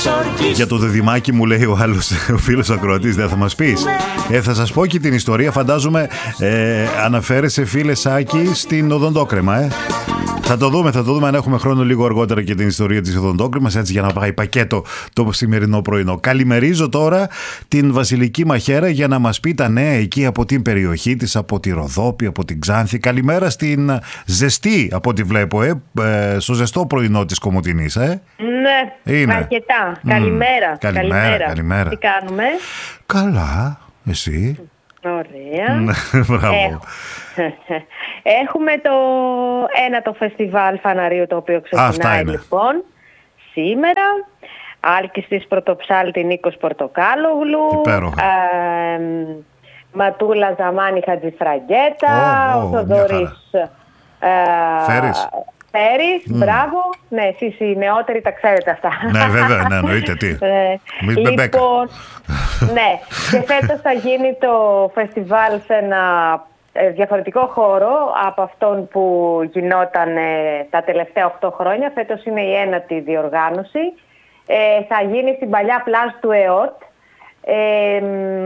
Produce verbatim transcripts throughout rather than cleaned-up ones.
Για το δεδυμάκι μου λέει ο άλλος, ο φίλος ακροατής, δεν θα μας πεις? Ε, θα σας πω και την ιστορία, φαντάζομαι ε, αναφέρεσαι φίλε Σάκη στην οδοντόκρεμα, ε. Θα το δούμε, θα το δούμε αν έχουμε χρόνο λίγο αργότερα και την ιστορία της οδοντόκρεμας, έτσι για να πάει πακέτο το σημερινό πρωινό. Καλημερίζω τώρα την Βασιλική Μαχαίρα για να μας πει τα νέα εκεί από την περιοχή της, από τη Ροδόπη, από την Ξάνθη. Καλημέρα στην ζεστή, από ό,τι βλέπω, ε, ε, στο ζεστό πρωινό της Κομοτηνής, ε. Ναι, είναι αρκετά. Mm. Καλημέρα. Καλημέρα, καλημέρα. καλημέρα. Τι κάνουμε? Καλά, εσύ? Ωραία. Μπράβο. Έχουμε το ένα το φεστιβάλ Φαναρίου, το οποίο ξεκινάει λοιπόν σήμερα. Άλκης της Πρωτοψάλτη Νίκος Πορτοκάλογλου. Υπέροχα. Ε, Ματούλα Ζαμάνη Χατζηφραγκέτα. Oh, oh, ο Θοδωρής ε, Φέρης. Φέρης, mm. μπράβο. Ναι, εσείς οι νεότεροι τα ξέρετε αυτά. Ναι, βέβαια, ναι, εννοείται τι. Μη λοιπόν, ναι, και φέτος θα γίνει το φεστιβάλ σε ένα διαφορετικό χώρο από αυτόν που γινόταν τα τελευταία οκτώ χρόνια. Φέτος είναι η ένατη διοργάνωση. Ε, θα γίνει στην παλιά πλάζ του ΕΟΤ. Ε,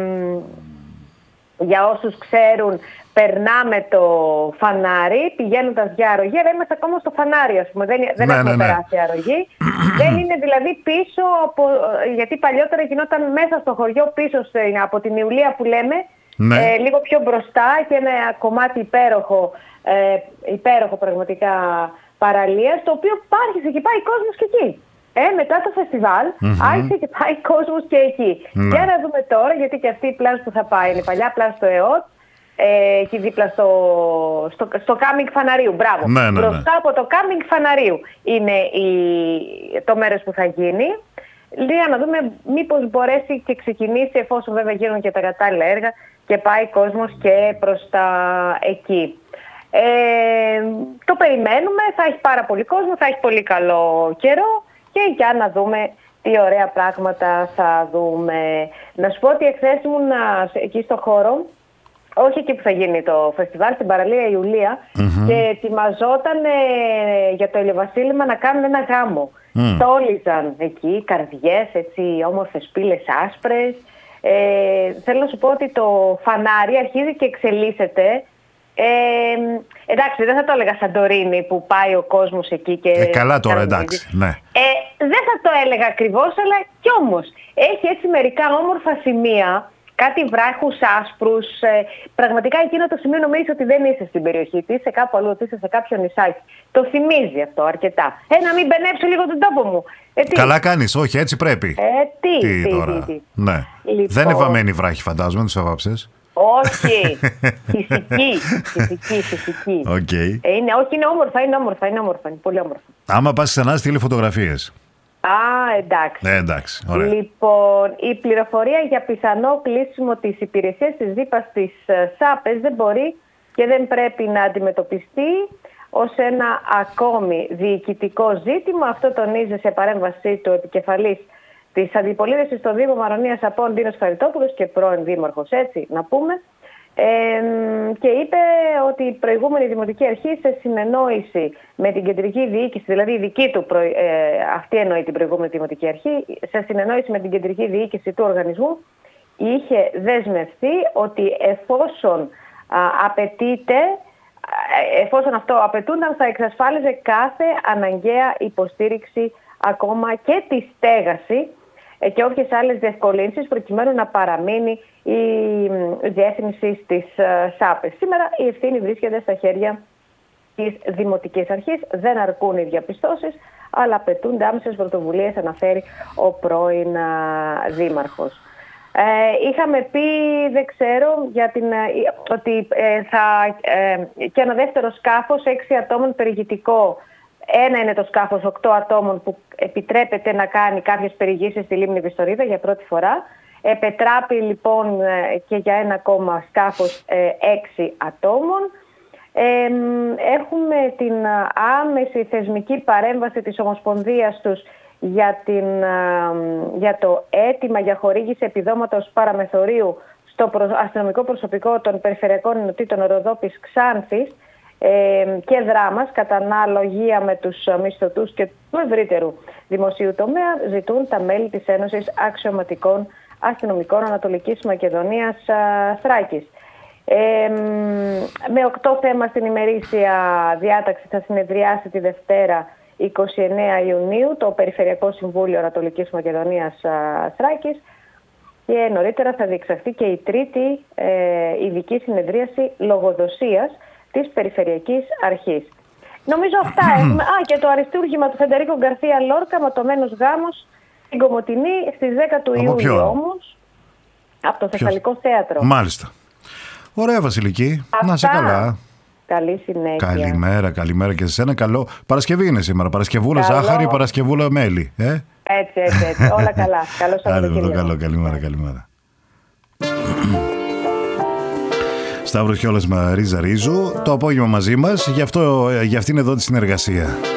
για όσους ξέρουν, περνάμε το φανάρι, πηγαίνοντας για αρρωγή, αλλά είμαστε ακόμα στο φανάρι, ας πούμε. Δεν, δεν ναι, έχουμε ναι, ναι. περάσει αρρωγή. Δεν είναι δηλαδή πίσω, από, γιατί παλιότερα γινόταν μέσα στο χωριό, πίσω από την Ιουλία που λέμε, ναι. ε, λίγο πιο μπροστά και ένα κομμάτι υπέροχο, ε, υπέροχο πραγματικά παραλίας, το οποίο άρχισε και πάει κόσμος και εκεί. Ε, μετά το φεστιβάλ mm-hmm. άρχισε και πάει κόσμος και εκεί. Mm-hmm. Για να δούμε τώρα, γιατί και αυτή η πλάζ που θα πάει είναι η παλιά πλάζ στο ΕΟΤ, ε, εκεί δίπλα στο, στο, στο κάμπινγκ Φαναρίου. Μπράβο. Ναι, ναι, ναι. Μπροστά από το κάμπινγκ Φαναρίου είναι η, το μέρος που θα γίνει. Για να δούμε μήπως μπορέσει και ξεκινήσει, εφόσον βέβαια γίνουν και τα κατάλληλα έργα, και πάει κόσμος και προς τα εκεί. Ε, το περιμένουμε, θα έχει πάρα πολύ κόσμο, θα έχει πολύ καλό καιρό. Και για να δούμε τι ωραία πράγματα θα δούμε. Να σου πω ότι εχθές ήμουν εκεί στο χώρο, όχι εκεί που θα γίνει το φεστιβάλ, στην παραλία Ιουλία, mm-hmm. και ετοιμαζόταν ε, για το ηλιοβασίλεμα να κάνουν ένα γάμο. Mm. Στόλιζαν εκεί καρδιές, έτσι, όμορφες πύλες άσπρες. Ε, θέλω να σου πω ότι το φανάρι αρχίζει και εξελίσσεται. Ε, εντάξει, δεν θα το έλεγα Σαντορίνη που πάει ο κόσμος εκεί και... Ε, καλά τώρα, εντάξει, ναι. Ε, δεν θα το έλεγα ακριβώς, αλλά κι όμως έχει έτσι μερικά όμορφα σημεία, κάτι βράχους άσπρους. Ε, πραγματικά εκείνο το σημείο νομίζεις ότι δεν είσαι στην περιοχή της, είσαι κάπου αλλού, ότι είσαι σε κάποιο νησάκι. Το θυμίζει αυτό αρκετά. Ε, να μην μπενέψω λίγο τον τόπο μου. Ε, καλά κάνεις, όχι, έτσι πρέπει. Ε, τι, τι, τι τώρα. Τι, τι. Ναι. Λοιπόν... Δεν είναι βαμμένη βράχη, φαντάζομαι, τους αβάψες. Όχι, φυσική, φυσική, φυσική. Okay. Ε, είναι, όχι, είναι όμορφα, είναι όμορφα, είναι όμορφα, είναι πολύ όμορφα. Άμα πας ξανά στείλει φωτογραφίες. Α, εντάξει. Ε, εντάξει, ωραία. Λοιπόν, η πληροφορία για πιθανό κλείσιμο της υπηρεσίας της ΔΥΠΑ στις ΣΑΠΕΣ δεν μπορεί και δεν πρέπει να αντιμετωπιστεί ως ένα ακόμη διοικητικό ζήτημα. Αυτό τονίζει σε παρέμβασή του επικεφαλής της αντιπολίτευσης στο Δήμο Μαρονίας Απών, Ντίνος Χαριτόπουλος, και πρώην δήμαρχος, έτσι να πούμε, ε, και είπε ότι η προηγούμενη Δημοτική Αρχή, σε συνεννόηση με την κεντρική διοίκηση, δηλαδή η δική του, προ, ε, αυτή εννοεί την προηγούμενη Δημοτική Αρχή, σε συνεννόηση με την κεντρική διοίκηση του οργανισμού, είχε δεσμευτεί ότι εφόσον α, απαιτείται, εφόσον αυτό απαιτούνταν, θα εξασφάλιζε κάθε αναγκαία υποστήριξη, ακόμα και τη στέγαση και όποιες άλλες διευκολύνσεις, προκειμένου να παραμείνει η διεύθυνση της ΣΑΠΕΣ. Σήμερα η ευθύνη βρίσκεται στα χέρια της Δημοτικής Αρχής. Δεν αρκούν οι διαπιστώσεις, αλλά απαιτούνται άμεσες πρωτοβουλίες, αναφέρει ο πρώην δήμαρχος. Ε, είχαμε πει, δεν ξέρω, για την, ότι ε, θα, ε, και ένα δεύτερο σκάφος, έξι ατόμων περιηγητικό. Ένα είναι το σκάφος οκτώ ατόμων που επιτρέπεται να κάνει κάποιες περιηγήσεις στη λίμνη Βιστορίδα για πρώτη φορά. Επετράπει λοιπόν και για ένα ακόμα σκάφος έξι ατόμων. Ε, έχουμε την άμεση θεσμική παρέμβαση της Ομοσπονδίας τους για, την, για το αίτημα για χορήγηση επιδόματος παραμεθορίου στο αστυνομικό προσωπικό των περιφερειακών ενωτήτων Ροδόπης Ξάνθης, ε, και δράμας κατά αναλογία με τους μισθωτούς και του ευρύτερου δημοσίου τομέα ζητούν τα μέλη της Ένωσης Αξιωματικών Αστυνομικών Ανατολικής Μακεδονίας Θράκης. Ε, με οκτώ θέματα στην ημερήσια διάταξη θα συνεδριάσει τη Δευτέρα εικοστή ενάτη Ιουνίου το Περιφερειακό Συμβούλιο Ανατολικής Μακεδονίας Θράκης και νωρίτερα θα διεξαχθεί και η τρίτη ε, ειδική συνεδρίαση λογοδοσίας της Περιφερειακής Αρχής. Νομίζω αυτά έχουμε. Α, και το αριστούργημα του Φεντερίκο Γκαρθία Λόρκα, ματωμένος γάμος, στην Κομοτηνή στις δέκα του Ιούλιου όμως, από το Θεσσαλικό Θέατρο. Μάλιστα. Ωραία, Βασιλική. Αυτά. Να είσαι καλά. Καλή συνέχεια. Καλημέρα, καλημέρα και σε σένα. Καλό. Παρασκευή είναι σήμερα. Παρασκευούλα Καλό. ζάχαρη, Παρασκευούλα μέλι. Ε? Έτσι, έτσι, έτσι. Όλα καλά. Καλώς Σαββατοκύριακο. Καλό, καλημέρα, καλημέρα. Σταύρος Κιόλας με Ρίζα Ρίζου. Το απόγευμα μαζί μας. Γι' αυτό, για αυτήν εδώ τη συνεργασία.